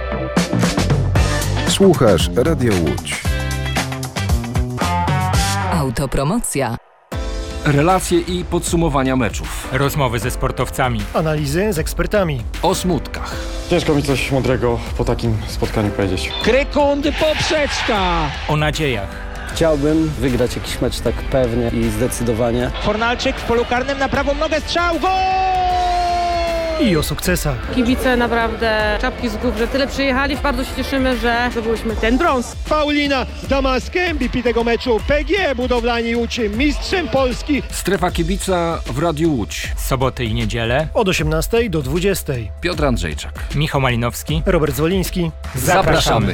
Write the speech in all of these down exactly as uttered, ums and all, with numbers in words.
Słuchasz Radio Łódź. Autopromocja. Relacje i podsumowania meczów. Rozmowy ze sportowcami. Analizy z ekspertami. O smutkach. Ciężko mi coś mądrego po takim spotkaniu powiedzieć. Krykundy poprzeczka. O nadziejach. Chciałbym wygrać jakiś mecz tak pewnie i zdecydowanie. Fornalczyk w polu karnym na prawą nogę, strzał, gol! I o sukcesach. Kibice naprawdę czapki z głów, że tyle przyjechali. Bardzo się cieszymy, że zdobyliśmy ten brąz. Paulina Damaska, M V P tego meczu. P G Budowlani Łódź, mistrzem Polski. Strefa kibica w Radiu Łódź. Soboty i niedzielę. Od osiemnastej do dwudziestej. Piotr Andrzejczak. Michał Malinowski. Robert Zwoliński. Zapraszamy.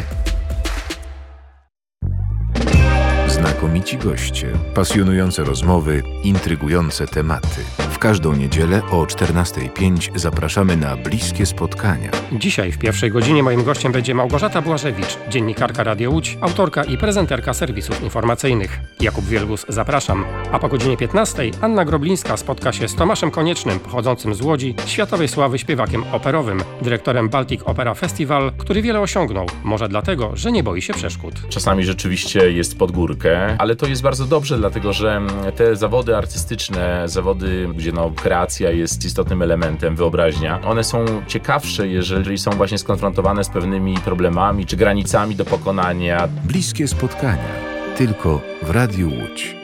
Znakomici goście, pasjonujące rozmowy, intrygujące tematy. W każdą niedzielę o czternasta pięć zapraszamy na bliskie spotkania. Dzisiaj w pierwszej godzinie moim gościem będzie Małgorzata Błażewicz, dziennikarka Radio Łódź, autorka i prezenterka serwisów informacyjnych. Jakub Wielgus, zapraszam. A po godzinie piętnastej Anna Groblińska spotka się z Tomaszem Koniecznym, pochodzącym z Łodzi, światowej sławy śpiewakiem operowym, dyrektorem Baltic Opera Festival, który wiele osiągnął. Może dlatego, że nie boi się przeszkód. Czasami rzeczywiście jest pod górkę, ale to jest bardzo dobrze, dlatego że te zawody artystyczne, zawody, gdzie no, kreacja jest istotnym elementem, wyobraźnia, one są ciekawsze, jeżeli są właśnie skonfrontowane z pewnymi problemami czy granicami do pokonania. Bliskie spotkania. Tylko w Radiu Łódź.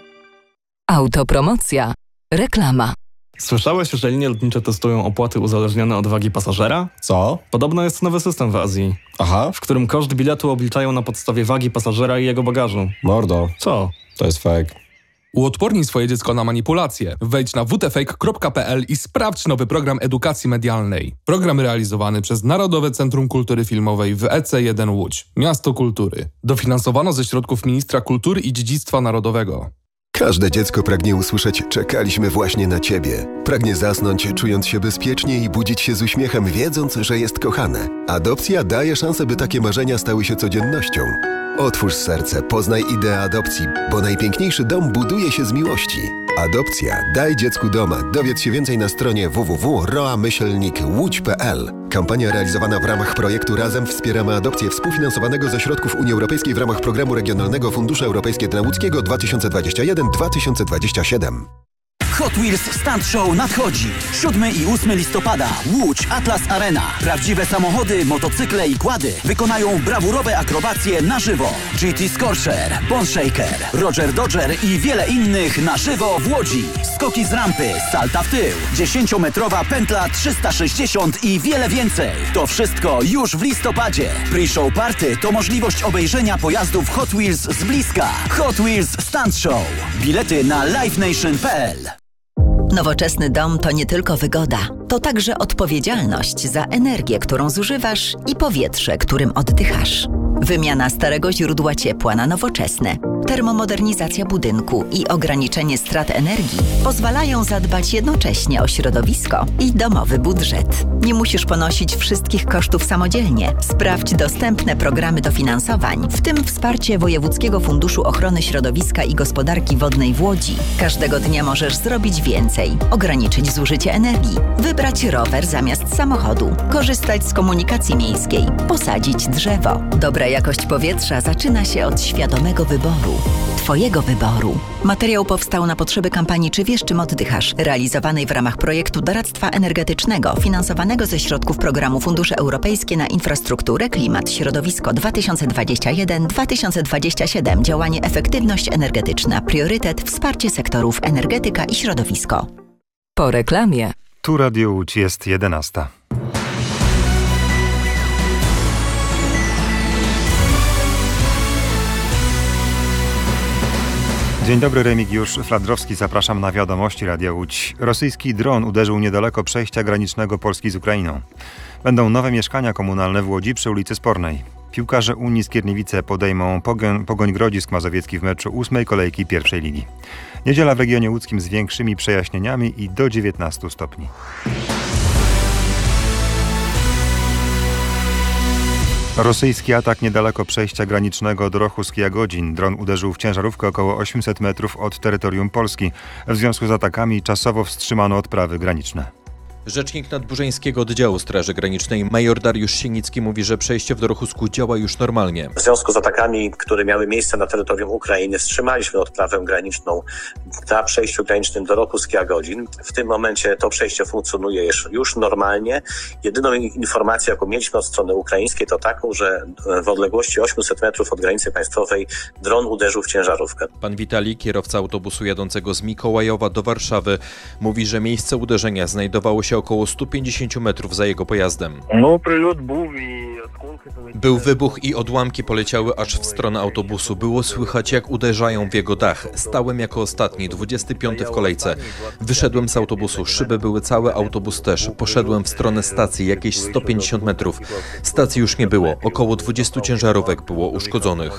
Autopromocja. Reklama. Słyszałeś, że linie lotnicze testują opłaty uzależnione od wagi pasażera? Co? Podobno jest nowy system w Azji. Aha. W którym koszt biletu obliczają na podstawie wagi pasażera i jego bagażu. Mordo. Co? To jest fake. Uodpornij swoje dziecko na manipulacje. Wejdź na w t fake kropka p l i sprawdź nowy program edukacji medialnej. Program realizowany przez Narodowe Centrum Kultury Filmowej w E C jeden Łódź. Miasto Kultury. Dofinansowano ze środków Ministra Kultury i Dziedzictwa Narodowego. Każde dziecko pragnie usłyszeć "czekaliśmy właśnie na ciebie". Pragnie zasnąć, czując się bezpiecznie i budzić się z uśmiechem, wiedząc, że jest kochane. Adopcja daje szansę, by takie marzenia stały się codziennością. Otwórz serce, poznaj ideę adopcji, bo najpiękniejszy dom buduje się z miłości. Adopcja. Daj dziecku doma. Dowiedz się więcej na stronie w w w kropka roa myślnik łódź kropka p l. Kampania realizowana w ramach projektu Razem wspieramy adopcję współfinansowanego ze środków Unii Europejskiej w ramach Programu Regionalnego Funduszu Europejskiego dla Łódzkiego dwa tysiące dwudziesty pierwszy do dwa tysiące dwudziestego siódmego. Hot Wheels Stunt Show nadchodzi. siódmego i ósmego listopada. Łódź Atlas Arena. Prawdziwe samochody, motocykle i quady wykonają brawurowe akrobacje na żywo. G T Scorcher, Bone Shaker, Roger Dodger i wiele innych na żywo w Łodzi. Skoki z rampy, salta w tył, dziesięciometrowa pętla trzysta sześćdziesiąt i wiele więcej. To wszystko już w listopadzie. Pre-show party to możliwość obejrzenia pojazdów Hot Wheels z bliska. Hot Wheels Stunt Show. Bilety na live nation kropka p l. Nowoczesny dom to nie tylko wygoda, to także odpowiedzialność za energię, którą zużywasz i powietrze, którym oddychasz. Wymiana starego źródła ciepła na nowoczesne, termomodernizacja budynku i ograniczenie strat energii pozwalają zadbać jednocześnie o środowisko i domowy budżet. Nie musisz ponosić wszystkich kosztów samodzielnie. Sprawdź dostępne programy dofinansowań, w tym wsparcie Wojewódzkiego Funduszu Ochrony Środowiska i Gospodarki Wodnej w Łodzi. Każdego dnia możesz zrobić więcej, ograniczyć zużycie energii, wybrać rower zamiast samochodu, korzystać z komunikacji miejskiej, posadzić drzewo. Dobra jakość powietrza zaczyna się od świadomego wyboru. Twojego wyboru. Materiał powstał na potrzeby kampanii Czy wiesz, czym oddychasz? Realizowanej w ramach projektu doradztwa energetycznego finansowanego ze środków programu Fundusze Europejskie na infrastrukturę, klimat, środowisko dwa tysiące dwudziesty pierwszy do dwa tysiące dwudziestego siódmego. Działanie efektywność energetyczna. Priorytet wsparcie sektorów energetyka i środowisko. Po reklamie. Tu Radio Łódź, jest jedenasta. Dzień dobry, Remigiusz Fladrowski, zapraszam na wiadomości Radia Łódź. Rosyjski dron uderzył niedaleko przejścia granicznego Polski z Ukrainą. Będą nowe mieszkania komunalne w Łodzi przy ulicy Spornej. Piłkarze Unii Skierniewice podejmą Pogoń, Pogoń Grodzisk Mazowiecki w meczu ósmej kolejki pierwszej ligi. Niedziela w regionie łódzkim z większymi przejaśnieniami i do dziewiętnastu stopni. Rosyjski atak niedaleko przejścia granicznego do Rochus-Jagodzin. Dron uderzył w ciężarówkę około osiemset metrów od terytorium Polski. W związku z atakami czasowo wstrzymano odprawy graniczne. Rzecznik Nadburzyńskiego Oddziału Straży Granicznej major Dariusz Sienicki mówi, że przejście w Dorochusku działa już normalnie. W związku z atakami, które miały miejsce na terytorium Ukrainy, wstrzymaliśmy odprawę graniczną na przejściu granicznym Dorohusk-Jagodzin. W tym momencie to przejście funkcjonuje już, już normalnie. Jedyną informację, jaką mieliśmy od strony ukraińskiej, to taką, że w odległości osiemset metrów od granicy państwowej dron uderzył w ciężarówkę. Pan Witali, kierowca autobusu jadącego z Mikołajowa do Warszawy, mówi, że miejsce uderzenia znajdowało się około sto pięćdziesiąt metrów za jego pojazdem. Był wybuch i odłamki poleciały aż w stronę autobusu. Było słychać, jak uderzają w jego dach. Stałem jako ostatni, dwudziesty piąty w kolejce. Wyszedłem z autobusu, szyby były całe, autobus też. Poszedłem w stronę stacji, jakieś sto pięćdziesiąt metrów. Stacji już nie było. Około dwudziestu ciężarówek było uszkodzonych.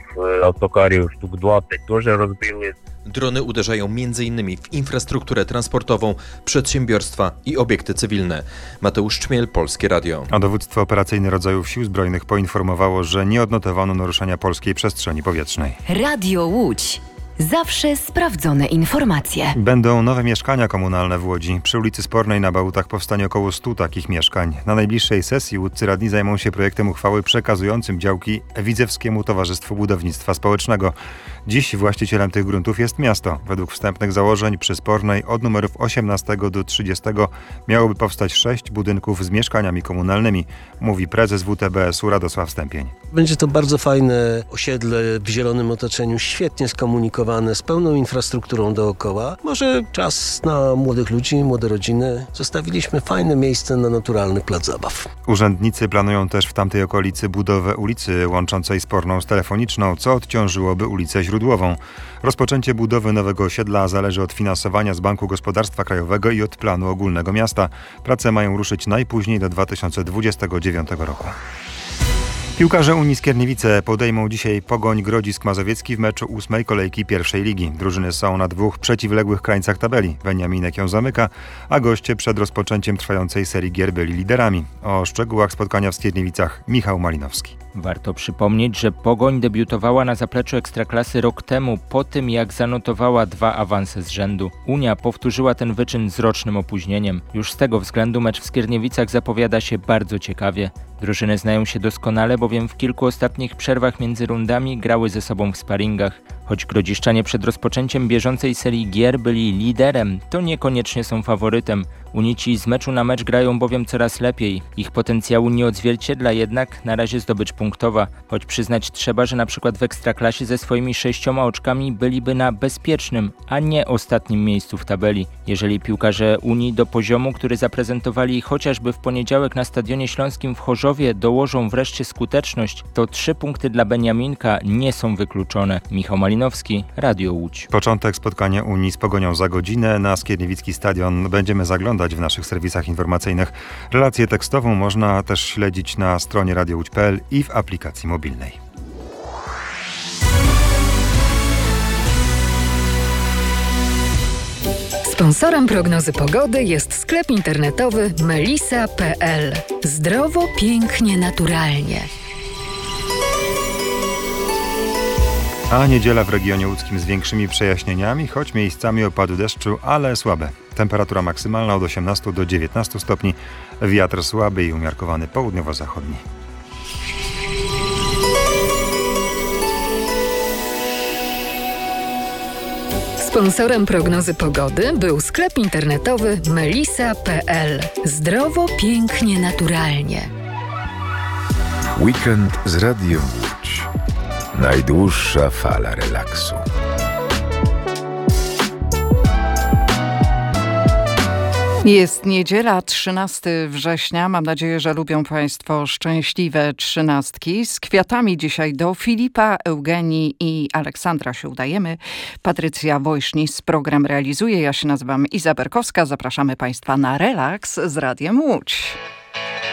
Drony uderzają między innymi w infrastrukturę transportową, przedsiębiorstwa i obiekty cywilne. Mateusz Czmiel, Polskie Radio. A dowództwo operacyjne rodzajów Sił Zbrojnych poinformowało, że nie odnotowano naruszenia polskiej przestrzeni powietrznej. Radio Łódź. Zawsze sprawdzone informacje. Będą nowe mieszkania komunalne w Łodzi. Przy ulicy Spornej na Bałutach powstanie około stu takich mieszkań. Na najbliższej sesji łódzcy radni zajmą się projektem uchwały przekazującym działki Widzewskiemu Towarzystwu Budownictwa Społecznego. Dziś właścicielem tych gruntów jest miasto. Według wstępnych założeń przy Spornej od numerów osiemnastego do trzydziestego miałoby powstać sześć budynków z mieszkaniami komunalnymi, mówi prezes W T B S u Radosław Stępień. Będzie to bardzo fajne osiedle w zielonym otoczeniu, świetnie skomunikowane, z pełną infrastrukturą dookoła. Może czas na młodych ludzi, młode rodziny. Zostawiliśmy fajne miejsce na naturalny plac zabaw. Urzędnicy planują też w tamtej okolicy budowę ulicy łączącej Sporną z Telefoniczną, co odciążyłoby ulicę Źródłową. Rozpoczęcie budowy nowego osiedla zależy od finansowania z Banku Gospodarstwa Krajowego i od planu ogólnego miasta. Prace mają ruszyć najpóźniej do dwa tysiące dwudziestego dziewiątego roku. Piłkarze Unii Skierniewice podejmą dzisiaj Pogoń Grodzisk Mazowiecki w meczu ósmej kolejki pierwszej ligi. Drużyny są na dwóch przeciwległych krańcach tabeli. Beniaminek ją zamyka, a goście przed rozpoczęciem trwającej serii gier byli liderami. O szczegółach spotkania w Skierniewicach Michał Malinowski. Warto przypomnieć, że Pogoń debiutowała na zapleczu Ekstraklasy rok temu, po tym jak zanotowała dwa awanse z rzędu. Unia powtórzyła ten wyczyn z rocznym opóźnieniem. Już z tego względu mecz w Skierniewicach zapowiada się bardzo ciekawie. Drużyny znają się doskonale, bowiem w kilku ostatnich przerwach między rundami grały ze sobą w sparingach. Choć grodziszczanie przed rozpoczęciem bieżącej serii gier byli liderem, to niekoniecznie są faworytem. Unici z meczu na mecz grają bowiem coraz lepiej. Ich potencjału nie odzwierciedla jednak na razie zdobycz punktowa. Choć przyznać trzeba, że na przykład w Ekstraklasie ze swoimi sześcioma oczkami byliby na bezpiecznym, a nie ostatnim miejscu w tabeli. Jeżeli piłkarze Unii do poziomu, który zaprezentowali chociażby w poniedziałek na Stadionie Śląskim w Chorzowie, dołożą wreszcie skuteczność, to trzy punkty dla Beniaminka nie są wykluczone. Michał Malinowski, Radio Łódź. Początek spotkania Unii z Pogonią za godzinę na Skierniewicki Stadion. Będziemy zaglądać w naszych serwisach informacyjnych. Relację tekstową można też śledzić na stronie radio łódź kropka p l i w aplikacji mobilnej. Sponsorem prognozy pogody jest sklep internetowy melisa kropka p l. Zdrowo, pięknie, naturalnie. A niedziela w regionie łódzkim z większymi przejaśnieniami, choć miejscami opady deszczu, ale słabe. Temperatura maksymalna od osiemnastu do dziewiętnastu stopni, wiatr słaby i umiarkowany południowo-zachodni. Sponsorem prognozy pogody był sklep internetowy melisa kropka p l. Zdrowo, pięknie, naturalnie. Weekend z Radiem Łódź. Najdłuższa fala relaksu. Jest niedziela, trzynastego września. Mam nadzieję, że lubią Państwo szczęśliwe trzynastki. Z kwiatami dzisiaj do Filipa, Eugenii i Aleksandra się udajemy. Patrycja Wojsznis program realizuje. Ja się nazywam Iza Berkowska. Zapraszamy Państwa na relaks z Radiem Łódź.